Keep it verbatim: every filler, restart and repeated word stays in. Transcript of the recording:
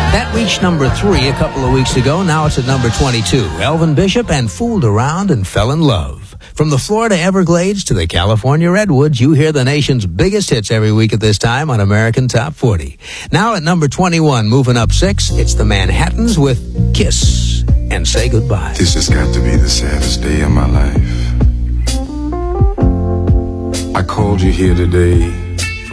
That reached number three a couple of weeks ago. Now it's at number twenty-two. Elvin Bishop and Fooled Around and Fell in Love. From the Florida Everglades to the California Redwoods, you hear the nation's biggest hits every week at this time on American Top forty. Now at number twenty-one, moving up six, it's the Manhattans with Kiss and Say Goodbye. This has got to be the saddest day of my life. I called you here today